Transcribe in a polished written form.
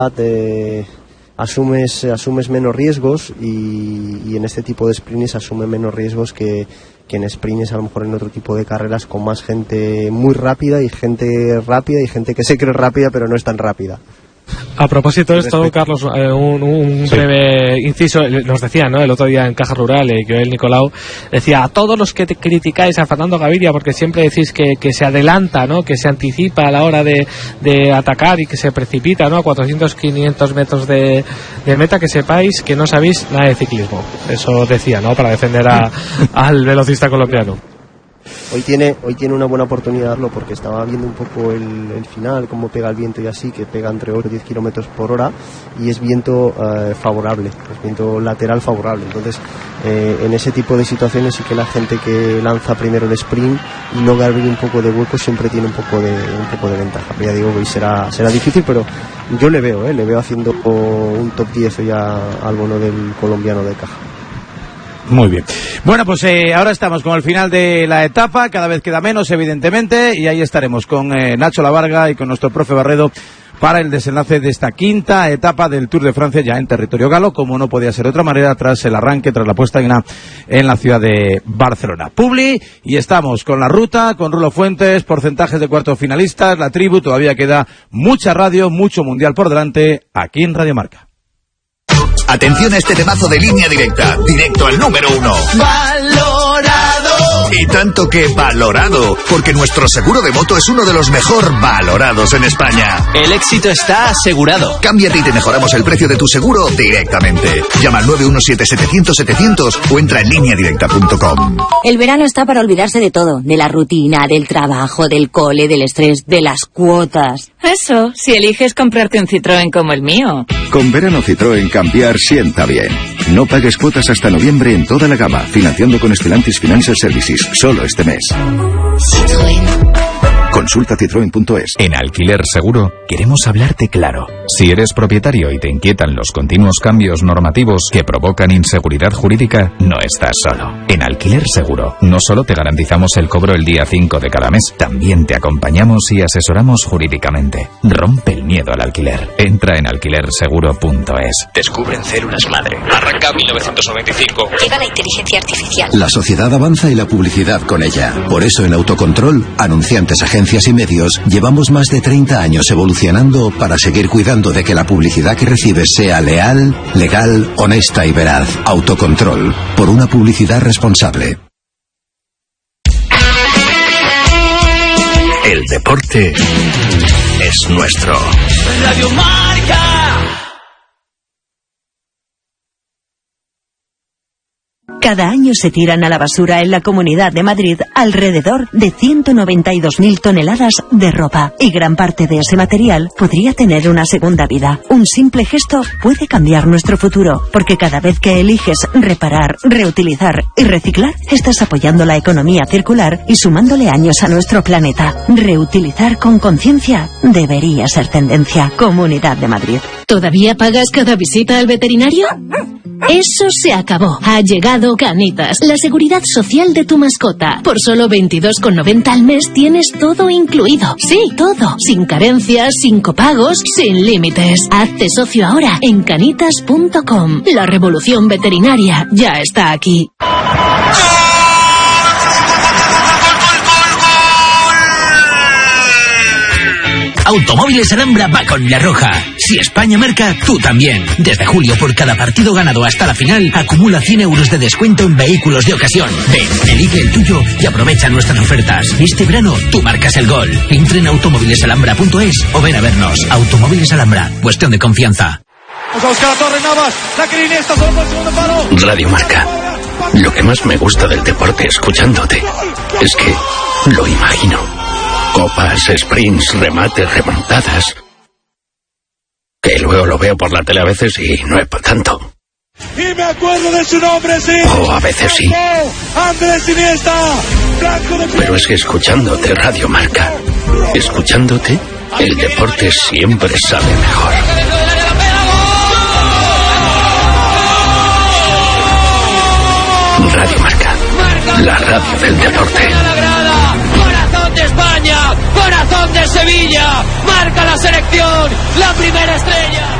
asumes menos riesgos y en este tipo de sprints asume menos riesgos que en sprints, a lo mejor en otro tipo de carreras con más gente muy rápida y gente que se cree rápida pero no es tan rápida. A propósito de esto, Carlos, un breve inciso. Nos decía, ¿no?, el otro día en Caja Rural, Joel Nicolau decía: a todos los que te criticáis a Fernando Gaviria porque siempre decís que se adelanta, ¿no?, que se anticipa a la hora de atacar y que se precipita, ¿no?, a 400-500 metros de meta, que sepáis que no sabéis nada de ciclismo. Eso decía, ¿no?, para defender al velocista colombiano. Hoy tiene una buena oportunidad de darlo, porque estaba viendo un poco el final, cómo pega el viento y así, que pega entre 8 y 10 kilómetros por hora y es viento favorable, es viento lateral favorable. Entonces, en ese tipo de situaciones sí que la gente que lanza primero el sprint y logra abrir un poco de hueco siempre tiene un poco de ventaja. Pero ya digo, hoy será difícil, pero yo le veo haciendo un top 10 ya al bono del colombiano de Caja. Muy bien. Bueno, pues ahora estamos con el final de la etapa, cada vez queda menos, evidentemente, y ahí estaremos con Nacho Lavarga y con nuestro profe Barredo para el desenlace de esta quinta etapa del Tour de Francia ya en territorio galo, como no podía ser de otra manera, tras el arranque, tras la puesta en la ciudad de Barcelona. Publi, y estamos con la ruta, con Rulo Fuentes, porcentajes de cuartos finalistas, la tribu, todavía queda mucha radio, mucho mundial por delante, aquí en Radio Marca. Atención a este temazo de Línea Directa, directo al número 1. ¡Valorado! Y tanto que valorado, porque nuestro seguro de moto es uno de los mejor valorados en España. El éxito está asegurado. Cámbiate y te mejoramos el precio de tu seguro directamente. Llama al 917-700-700 o entra en lineadirecta.com. El verano está para olvidarse de todo, de la rutina, del trabajo, del cole, del estrés, de las cuotas. Eso, si eliges comprarte un Citroën como el mío. Con verano Citroën cambiar sienta bien. No pagues cuotas hasta noviembre en toda la gama, financiando con Stellantis Financial Services, solo este mes. Citroën. Consulta citroen.es. En Alquiler Seguro queremos hablarte claro. Si eres propietario y te inquietan los continuos cambios normativos que provocan inseguridad jurídica, no estás solo. En Alquiler Seguro no solo te garantizamos el cobro el día 5 de cada mes, también te acompañamos y asesoramos jurídicamente. Rompe el miedo al alquiler. Entra en alquilerseguro.es. Descubren células madre. Arranca 1995. Llega la inteligencia artificial. La sociedad avanza y la publicidad con ella. Por eso en Autocontrol, anunciantes, agencias y medios, llevamos más de 30 años evolucionando para seguir cuidando de que la publicidad que recibes sea leal, legal, honesta y veraz. Autocontrol, por una publicidad responsable. El deporte es nuestro. Radio Marca. Cada año se tiran a la basura en la Comunidad de Madrid alrededor de 192.000 toneladas de ropa. Y gran parte de ese material podría tener una segunda vida. Un simple gesto puede cambiar nuestro futuro, porque cada vez que eliges reparar, reutilizar y reciclar, estás apoyando la economía circular y sumándole años a nuestro planeta. Reutilizar con conciencia debería ser tendencia. Comunidad de Madrid. ¿Todavía pagas cada visita al veterinario? Eso se acabó. Ha llegado Canitas, la seguridad social de tu mascota. Por solo 22,90 al mes tienes todo incluido. Sí, todo. Sin carencias, sin copagos, sin límites. Hazte socio ahora en canitas.com. La revolución veterinaria ya está aquí. Automóviles Alhambra va con la roja. Si España marca, tú también. Desde julio, por cada partido ganado hasta la final, acumula 100 euros de descuento en vehículos de ocasión. Ven, elige el tuyo y aprovecha nuestras ofertas. Este verano, tú marcas el gol. Entra en automóvilesalhambra.es o ven a vernos. Automóviles Alhambra, cuestión de confianza. Vamos a buscar a Torre Navas. La Iniesta solo por el segundo palo. Radio Marca. Lo que más me gusta del deporte escuchándote es que lo imagino. Copas, sprints, remates, remontadas. Que luego lo veo por la tele a veces y no es para tanto. Y me acuerdo de su nombre, sí. O a veces sí. Andrés Iniesta. Pero es que escuchándote Radio Marca, escuchándote, el deporte siempre sabe mejor. Radio Marca, la radio del deporte. ¡Corazón de España! corazón de Sevilla, marca la selección, la primera estrella.